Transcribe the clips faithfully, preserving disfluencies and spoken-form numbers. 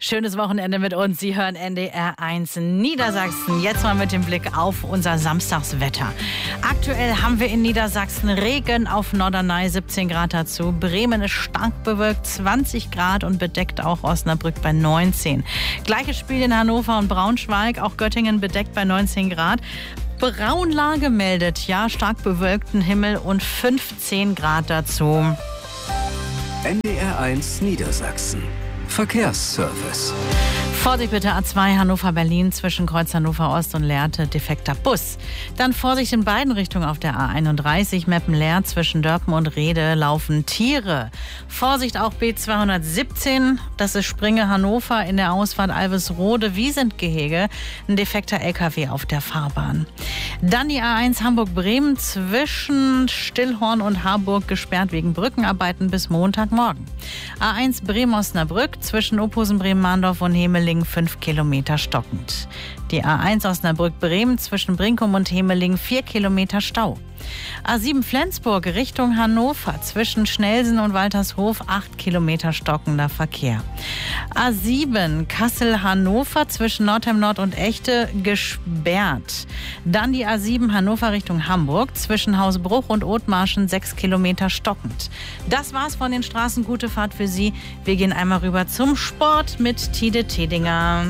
Schönes Wochenende mit uns. Sie hören N D R eins Niedersachsen. Jetzt mal mit dem Blick auf unser Samstagswetter. Aktuell haben wir in Niedersachsen Regen, auf Norderney siebzehn Grad dazu. Bremen ist stark bewölkt, zwanzig Grad und bedeckt auch Osnabrück bei neunzehn. Gleiches Spiel in Hannover und Braunschweig, auch Göttingen bedeckt bei neunzehn Grad. Braunlage meldet, ja, stark bewölkten Himmel und fünfzehn Grad dazu. N D R eins Niedersachsen. Verkehrsservice. Vorsicht bitte, A zwei Hannover-Berlin zwischen Kreuz Hannover Ost und Lehrte, defekter Bus. Dann Vorsicht in beiden Richtungen auf der A einunddreißig, Meppen-Leer zwischen Dörpen und Rede laufen Tiere. Vorsicht auch B zweihundertsiebzehn, das ist Springe Hannover in der Ausfahrt Alvesrode-Wiesentgehege, ein defekter L K W auf der Fahrbahn. Dann die A eins Hamburg-Bremen zwischen Stillhorn und Harburg gesperrt wegen Brückenarbeiten bis Montagmorgen. A eins Bremen-Osnabrück zwischen Ophusen-Bremen-Mahndorf und Hemeling fünf Kilometer stockend. Die A eins Osnabrück-Bremen zwischen Brinkum und Hemeling vier Kilometer Stau. A sieben Flensburg Richtung Hannover zwischen Schnelsen und Waltershof acht Kilometer stockender Verkehr. A sieben Kassel-Hannover zwischen Nordheim Nord und Echte gesperrt. Dann die A sieben Hannover Richtung Hamburg zwischen Hausbruch und Othmarschen sechs Kilometer stockend. Das war's von den Straßen. Gute Fahrt für Sie. Wir gehen einmal rüber zum Sport mit Tide Tedinger.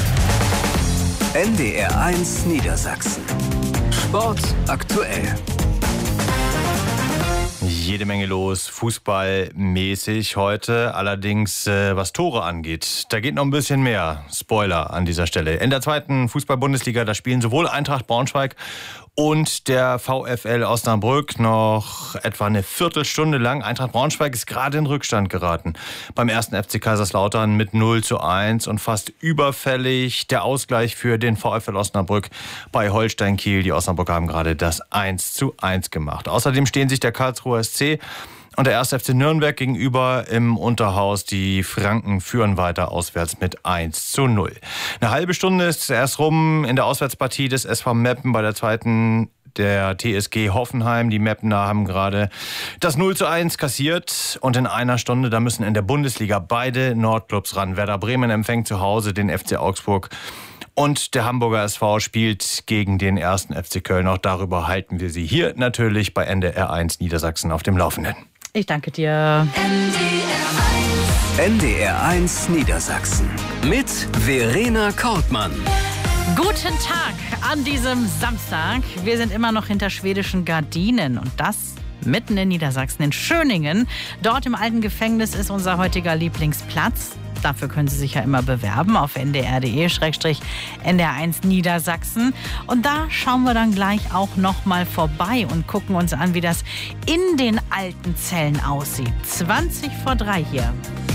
N D R eins Niedersachsen. Sport aktuell. Jede Menge los, fußballmäßig heute. Allerdings, äh, was Tore angeht, da geht noch ein bisschen mehr. Spoiler an dieser Stelle. In der zweiten Fußball-Bundesliga, da spielen sowohl Eintracht Braunschweig und der VfL Osnabrück noch etwa eine Viertelstunde lang. Eintracht Braunschweig ist gerade in Rückstand geraten. Beim ersten F C Kaiserslautern mit null zu eins und fast überfällig der Ausgleich für den VfL Osnabrück bei Holstein Kiel. Die Osnabrücker haben gerade das eins zu eins gemacht. Außerdem stehen sich der Karlsruher S C und der erste F C Nürnberg gegenüber im Unterhaus. Die Franken führen weiter auswärts mit eins zu null. Eine halbe Stunde ist erst rum in der Auswärtspartie des S V Meppen bei der zweiten der T S G Hoffenheim. Die Meppener haben gerade das null zu eins kassiert. Und in einer Stunde, da müssen in der Bundesliga beide Nordclubs ran. Werder Bremen empfängt zu Hause den F C Augsburg. Und der Hamburger S V spielt gegen den ersten F C Köln. Auch darüber halten wir Sie hier natürlich bei N D R eins Niedersachsen auf dem Laufenden. Ich danke dir. N D R eins Niedersachsen mit Verena Kortmann. Guten Tag an diesem Samstag. Wir sind immer noch hinter schwedischen Gardinen und das mitten in Niedersachsen, in Schöningen. Dort im alten Gefängnis ist unser heutiger Lieblingsplatz. Dafür können Sie sich ja immer bewerben auf n d r punkt d e slash n d r eins Niedersachsen. Und da schauen wir dann gleich auch noch mal vorbei und gucken uns an, wie das in den alten Zellen aussieht. zwanzig vor drei hier.